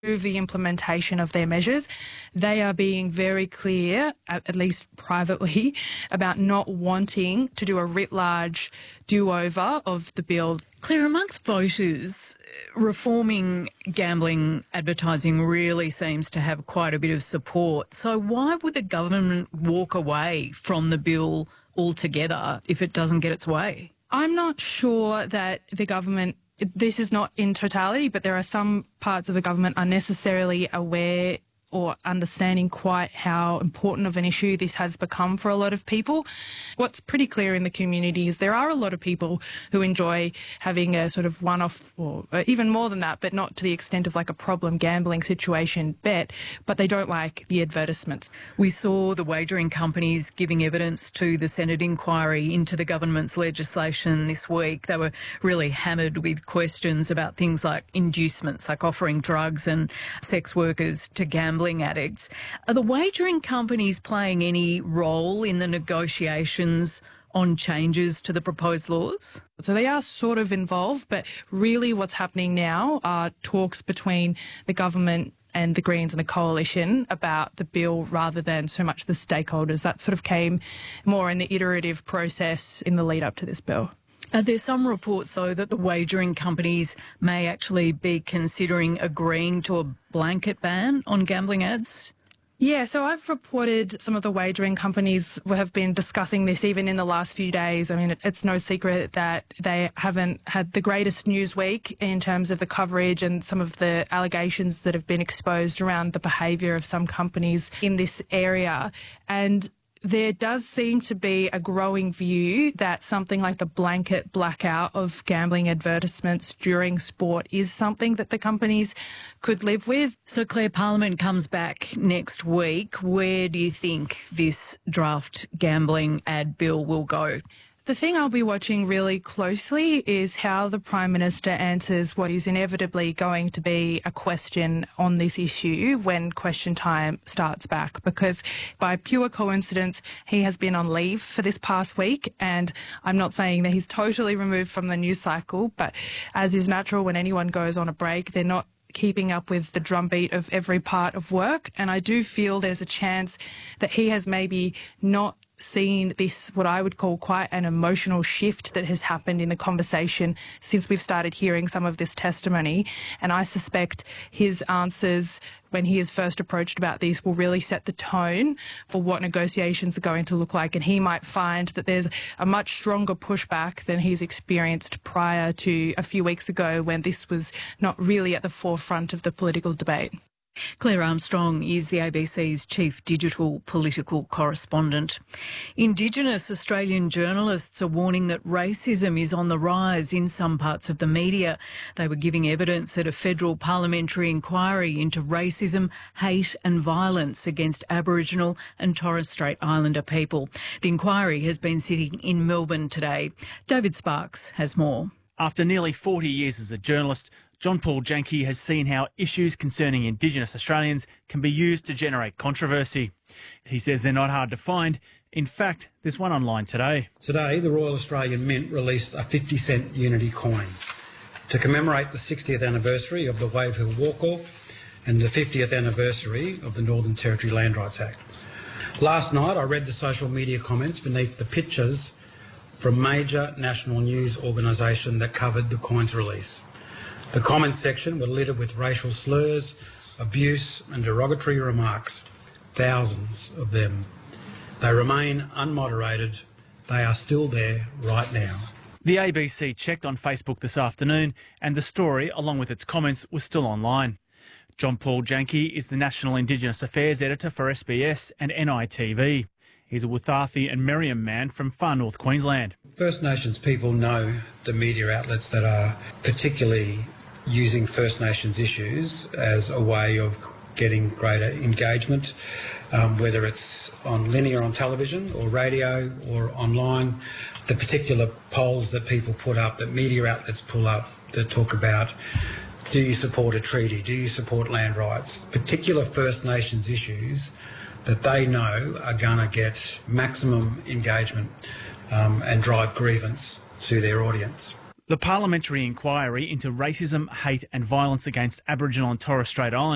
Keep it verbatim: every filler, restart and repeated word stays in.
improve the implementation of their measures. They are being very clear, at, at least privately, about not wanting to do a writ large do-over of the bill. Claire, amongst voters, reforming gambling advertising really seems to have quite a bit of support. So why would the government walk away from the bill altogether if it doesn't get its way? I'm not sure that the government, this is not in totality, but there are some parts of the government unnecessarily aware or understanding quite how important of an issue this has become for a lot of people. What's pretty clear in the community is there are a lot of people who enjoy having a sort of one-off, or even more than that, but not to the extent of like a problem gambling situation bet, but they don't like the advertisements. We saw the wagering companies giving evidence to the Senate inquiry into the government's legislation this week. They were really hammered with questions about things like inducements, like offering drugs and sex workers to gamble addicts. Are the wagering companies playing any role in the negotiations on changes to the proposed laws? So they are sort of involved, but really what's happening now are talks between the government and the Greens and the Coalition about the bill rather than so much the stakeholders. That sort of came more in the iterative process in the lead up to this bill. Are there some reports, though, that the wagering companies may actually be considering agreeing to a blanket ban on gambling ads? Yeah, so I've reported some of the wagering companies have been discussing this even in the last few days. I mean, it's no secret that they haven't had the greatest news week in terms of the coverage and some of the allegations that have been exposed around the behaviour of some companies in this area. And there does seem to be a growing view that something like a blanket blackout of gambling advertisements during sport is something that the companies could live with. So, Claire, Parliament comes back next week. Where do you think this draft gambling ad bill will go? The thing I'll be watching really closely is how the Prime Minister answers what is inevitably going to be a question on this issue when question time starts back, because by pure coincidence, he has been on leave for this past week, and I'm not saying that he's totally removed from the news cycle, but as is natural when anyone goes on a break, they're not keeping up with the drumbeat of every part of work, and I do feel there's a chance that he has maybe not seen this, what I would call quite an emotional shift that has happened in the conversation since we've started hearing some of this testimony. And I suspect his answers when he is first approached about this will really set the tone for what negotiations are going to look like. And he might find that there's a much stronger pushback than he's experienced prior to a few weeks ago when this was not really at the forefront of the political debate. Claire Armstrong is the A B C's chief digital political correspondent. Indigenous Australian journalists are warning that racism is on the rise in some parts of the media. They were giving evidence at a federal parliamentary inquiry into racism, hate and violence against Aboriginal and Torres Strait Islander people. The inquiry has been sitting in Melbourne today. David Sparks has more. After nearly forty years as a journalist, John Paul Janke has seen how issues concerning Indigenous Australians can be used to generate controversy. He says they're not hard to find. In fact, there's one online today. Today, the Royal Australian Mint released a fifty cent Unity coin to commemorate the sixtieth anniversary of the Wave Hill Walk-Off and the fiftieth anniversary of the Northern Territory Land Rights Act. Last night, I read the social media comments beneath the pictures from major national news organisation that covered the coin's release. The comments section were littered with racial slurs, abuse and derogatory remarks. Thousands of them. They remain unmoderated. They are still there right now. The A B C checked on Facebook this afternoon and the story, along with its comments, was still online. John Paul Janke is the National Indigenous Affairs Editor for S B S and N I T V. He's a Wutharthi and Merriam man from far north Queensland. First Nations people know the media outlets that are particularly using First Nations issues as a way of getting greater engagement, um, whether it's on linear on television or radio or online. The particular polls that people put up, that media outlets pull up, that talk about, do you support a treaty, do you support land rights, particular First Nations issues that they know are going to get maximum engagement um, and drive grievance to their audience. The parliamentary inquiry into racism, hate and violence against Aboriginal and Torres Strait Islander